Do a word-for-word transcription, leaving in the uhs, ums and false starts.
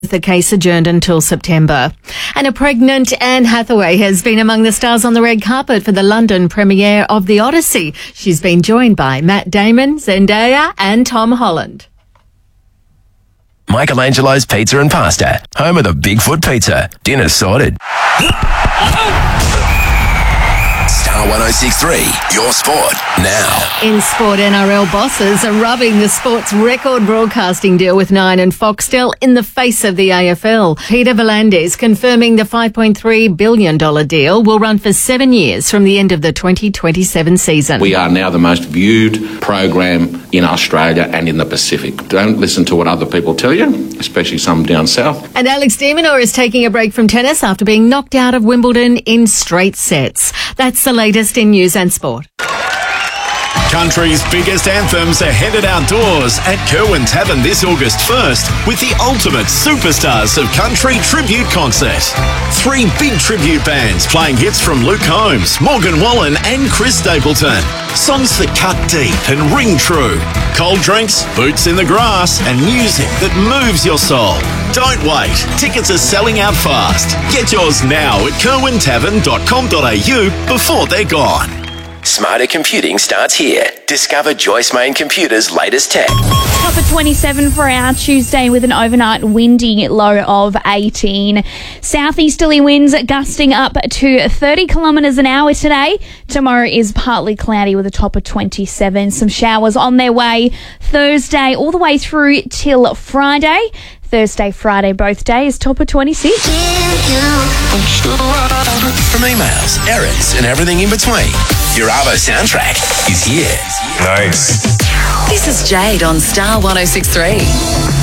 The case adjourned until September. And a pregnant Anne Hathaway has been among the stars on the red carpet for the London premiere of The Odyssey. She's been joined by Matt Damon, Zendaya and Tom Holland. Michelangelo's Pizza and Pasta, home of the Bigfoot Pizza. Dinner sorted. Star one oh six point three, your sport now. In sport, N R L bosses are rubbing the sport's record broadcasting deal with Nine and Foxtel in the face of the A F L. Peter V'landys confirming the five point three billion dollars deal will run for seven years from the end of the twenty twenty-seven season. We are now the most viewed program in Australia and in the Pacific. Don't listen to what other people tell you, especially some down south. And Alex de Minaur is taking a break from tennis after being knocked out of Wimbledon in straight sets. That's the latest in news and sport. Country's biggest anthems are headed outdoors at Kerwin Tavern this August first with the ultimate superstars of country tribute concert. Three big tribute bands playing hits from Luke Combs, Morgan Wallen and Chris Stapleton. Songs that cut deep and ring true. Cold drinks, boots in the grass and music that moves your soul. Don't wait. Tickets are selling out fast. Get yours now at kerwin tavern dot com dot a u before they're gone. Smarter computing starts here. Discover Joyce Main Computer's latest tech. Top of twenty-seven for our Tuesday with an overnight windy low of eighteen. Southeasterly winds gusting up to thirty kilometres an hour today. Tomorrow is partly cloudy with a top of twenty-seven. Some showers on their way Thursday all the way through till Friday. Thursday, Friday, both days, top of twenty-six. From emails, errands, and everything in between, your Arvo soundtrack is here. Nice. This is Jade on Star one oh six point three.